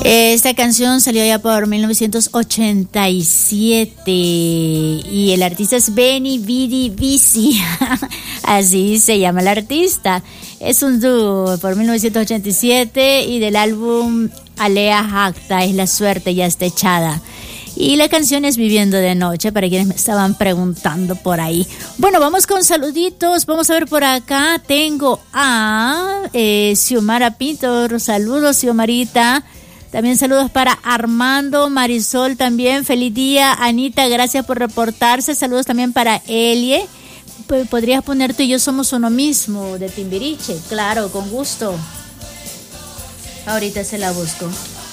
Esta canción salió ya por 1987 y el artista es Benny Vidi Vici, así se llama el artista. Es un dúo por 1987 y del álbum Alea Jacta, es la suerte ya está echada. Y la canción es Viviendo de Noche, para quienes me estaban preguntando por ahí. Bueno, vamos con saluditos. Vamos a ver por acá. Tengo a Xiomara Pintor. Saludos, Xiomarita. También saludos para Armando, Marisol también. Feliz día, Anita. Gracias por reportarse. Saludos también para Elie. ¿Podrías poner Tú y yo somos uno mismo de Timbiriche? Claro, con gusto. Ahorita se la busco.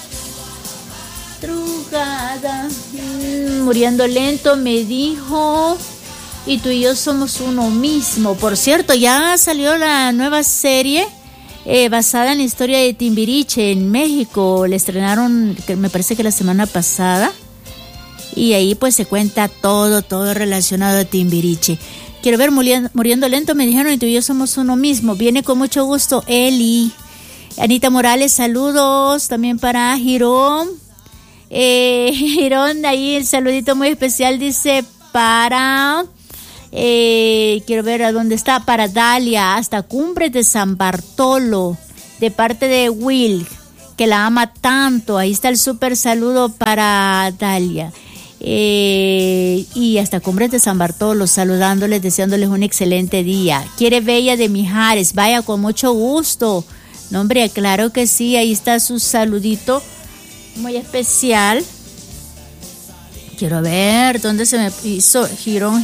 Trugada, muriendo lento, me dijo. Y Tú y yo somos uno mismo. Por cierto, ya salió la nueva serie basada en la historia de Timbiriche en México. Le estrenaron, me parece que la semana pasada. Y ahí pues se cuenta todo relacionado a Timbiriche. Quiero ver Muriendo lento, me dijeron. Y Tú y yo somos uno mismo. Viene con mucho gusto Eli. Anita Morales, saludos. También para Girón. Girón, ahí el saludito muy especial dice para... quiero ver a dónde está, para Dalia, hasta Cumbres de San Bartolo, de parte de Will, que la ama tanto. Ahí está el súper saludo para Dalia. Y hasta Cumbres de San Bartolo, saludándoles, deseándoles un excelente día. Quiere Bella de Mijares, vaya, con mucho gusto. No, hombre, claro que sí, ahí está su saludito muy especial. Quiero ver dónde se me hizo. Girón.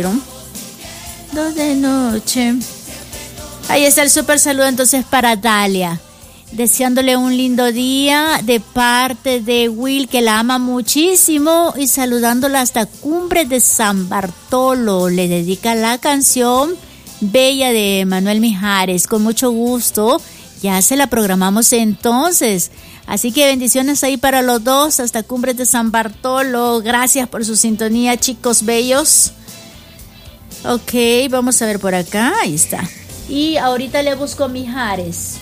2 de noche. Ahí está el súper saludo entonces para Dalia, deseándole un lindo día de parte de Will, que la ama muchísimo, y saludándola hasta Cumbres de San Bartolo. Le dedica la canción Bella de Manuel Mijares. Con mucho gusto, ya se la programamos entonces. Así que bendiciones ahí para los dos, hasta Cumbres de San Bartolo. Gracias por su sintonía, chicos bellos. Ok, vamos a ver por acá, ahí está. Y ahorita le busco Mijares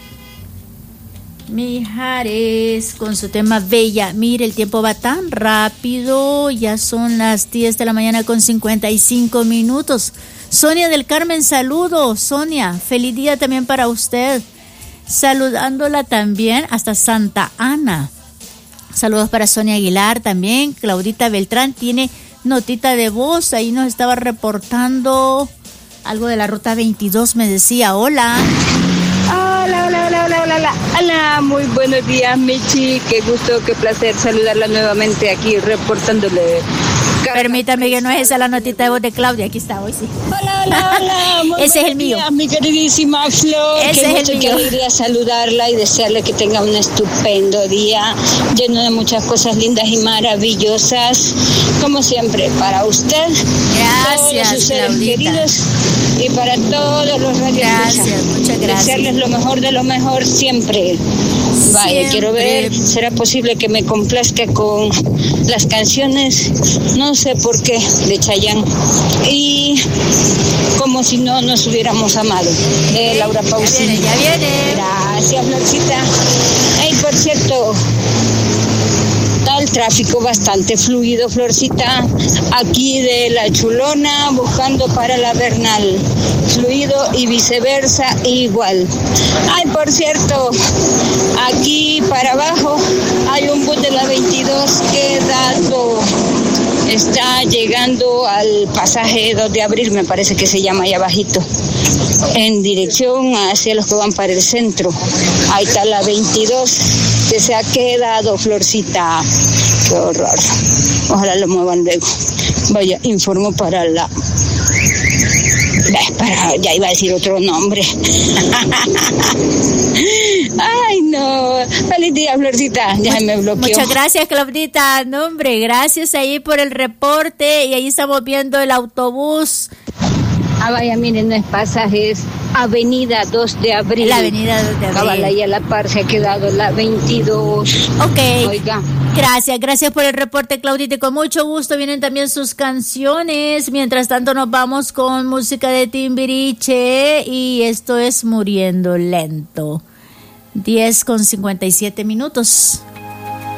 con su tema Bella. Mire, el tiempo va tan rápido, ya son las 10 de la mañana con 55 minutos. Sonia del Carmen, saludos, Sonia, feliz día también para usted. Saludándola también hasta Santa Ana. Saludos para Sonia Aguilar también. Claudita Beltrán tiene notita de voz. Ahí nos estaba reportando algo de la ruta 22. Me decía, hola. Hola, muy buenos días, Michi. Qué gusto, qué placer saludarla nuevamente aquí, reportándole. Permítame que no es esa la notita de voz de Claudia. Aquí está, hoy sí. Hola. Ese es el mío. Mi queridísima Flor. Ese es el mío. Qué alegría saludarla y desearle que tenga un estupendo día, lleno de muchas cosas lindas y maravillosas, como siempre, para usted. Gracias, todos sus seres Claudita. Queridos, y para todos los radioescuchas. Gracias, muchas gracias. Desearles lo mejor de lo mejor siempre. Vaya, Siempre. quiero ver, ¿será posible que me complazca con las canciones? No sé por qué, de Chayanne. Y Como si no nos hubiéramos amado, de Laura Pausini. Ya viene. Gracias, Florcita. Hey, por cierto, está el tráfico bastante fluido, Florcita, aquí de La Chulona buscando para la Bernal, fluido, y viceversa igual. Ay, por cierto, aquí para abajo hay un bus de la 22 quedado. Está llegando al pasaje 2 de abril, me parece que se llama, ahí abajito, en dirección hacia los que van para el centro. Ahí está la 22 que se ha quedado, Florcita. Qué horror. Ojalá lo muevan luego. Vaya, informo para la... ya iba a decir otro nombre. Ay, no. Feliz día, Florcita. Ya se me bloqueó. Muchas gracias, Claudita. No, hombre, gracias ahí por el reporte. Y ahí estamos viendo el autobús. Vaya, miren, no es pasaje, es Avenida 2 de Abril. La Avenida 2 de Abril. Cabal, ahí a la par se ha quedado la 22. Ok. Oiga. Gracias por el reporte, Claudita. Con mucho gusto vienen también sus canciones. Mientras tanto nos vamos con música de Timbiriche y esto es Muriendo Lento. 10:57.